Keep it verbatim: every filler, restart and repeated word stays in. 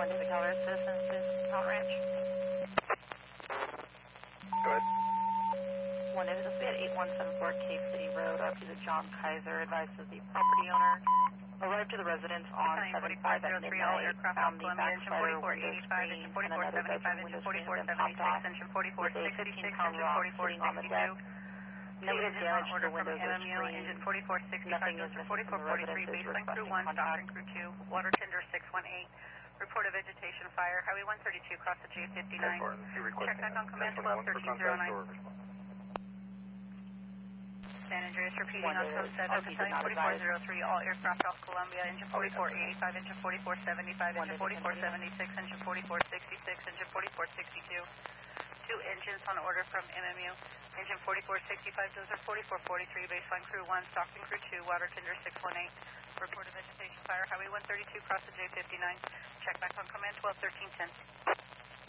one David Keller, Citizens to Mount Ranch. Go ahead. One David, this will be at eight one seven four Cave City Road, up to the John Kaiser, advised as the property owner. Arrived to the residence on seven five at midnight, found the backslider window screen and another bedroom window screen had been popped off with a fifteen pound rock sitting on the deck. Negative damage to the windows or screen. Nothing is missing from the residence is requesting contact. Crew two, water tender six one eight. Report of vegetation fire, Highway one thirty-two, cross the J fifty-nine. Check back on command twelve thirteen oh nine. San Andreas repeating on code seven, Battalion forty-four oh three, all aircraft off Columbia, engine forty-four eighty-five, engine forty-four seventy-five, engine forty-four seventy-six, engine forty-four sixty-six, engine forty-four sixty-two. Two engines on order from M M U. Engine forty-four sixty-five, dozer forty-four forty-three, baseline crew one, Stockton crew two, water tender six one eight. Report of vegetation fire, Highway one thirty-two, cross the J fifty-nine. Check back on command twelve thirteen ten.